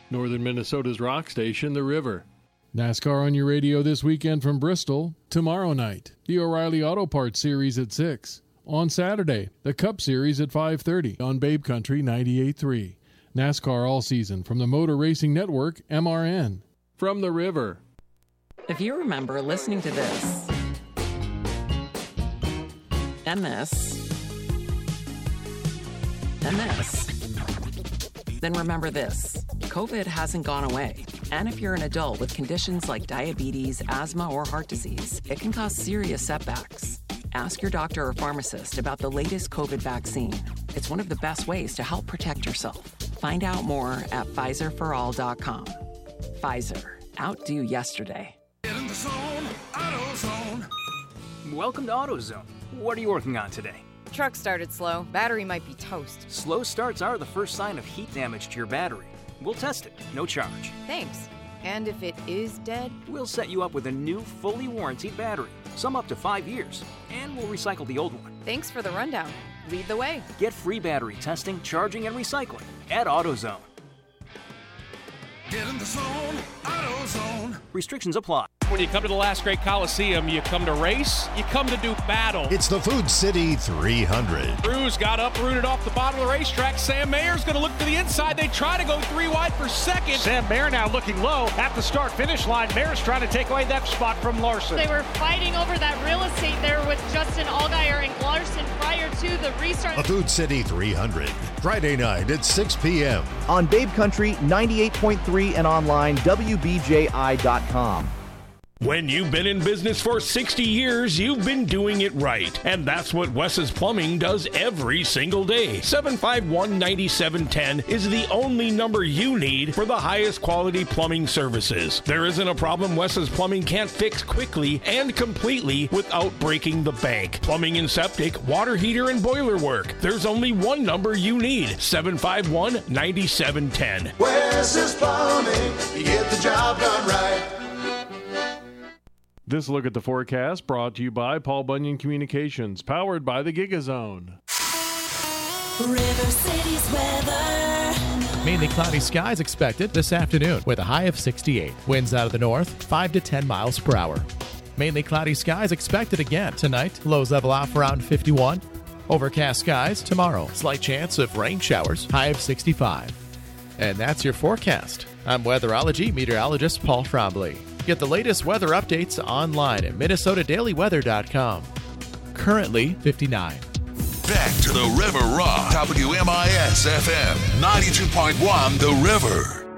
Northern Minnesota's rock station, The River. NASCAR on your radio this weekend from Bristol. Tomorrow night, the O'Reilly Auto Parts Series at 6. On Saturday, the Cup Series at 5:30 on Babe Country 98.3. NASCAR all season from the Motor Racing Network, MRN. From The River. If you remember listening to this, and this, and this, then remember this. COVID hasn't gone away. And if you're an adult with conditions like diabetes, asthma, or heart disease, it can cause serious setbacks. Ask your doctor or pharmacist about the latest COVID vaccine. It's one of the best ways to help protect yourself. Find out more at PfizerForAll.com. Pfizer. Outdo yesterday. Get in the zone, AutoZone. Welcome to AutoZone. What are you working on today? Truck started slow. Battery might be toast. Slow starts are the first sign of heat damage to your battery. We'll test it, no charge. Thanks. And if it is dead? We'll set you up with a new, fully warranted battery, some up to 5 years, and we'll recycle the old one. Thanks for the rundown. Lead the way. Get free battery testing, charging, and recycling at AutoZone. Get in the zone, AutoZone. Restrictions apply. When you come to the Last Great Coliseum, you come to race, you come to do battle. It's the Food City 300. Cruz got uprooted off the bottom of the racetrack. Sam Mayer's going to look to the inside. They try to go 3 wide for second. Sam Mayer now looking low at the start-finish line. Mayer's trying to take away that spot from Larson. They were fighting over that real estate there with Justin Allgaier and Larson prior to the restart. The Food City 300, Friday night at 6 p.m. on Babe Country 98.3 and online WBJI.com. When you've been in business for 60 years, you've been doing it right. And that's what Wes's Plumbing does every single day. 751-9710 is the only number you need for the highest quality plumbing services. There isn't a problem Wes's Plumbing can't fix quickly and completely without breaking the bank. Plumbing and septic, water heater, and boiler work. There's only one number you need. 751-9710. Wes's Plumbing, you get the job done right. This look at the forecast brought to you by Paul Bunyan Communications, powered by the GigaZone. River City's weather. Mainly cloudy skies expected this afternoon with a high of 68. Winds out of the north, 5 to 10 miles per hour. Mainly cloudy skies expected again tonight. Lows level off around 51. Overcast skies tomorrow. Slight chance of rain showers, high of 65. And that's your forecast. I'm weatherology meteorologist Paul Trombley. Get the latest weather updates online at MinnesotaDailyWeather.com. Currently 59. Back to the River Rock. WMIS FM 92.1 The River.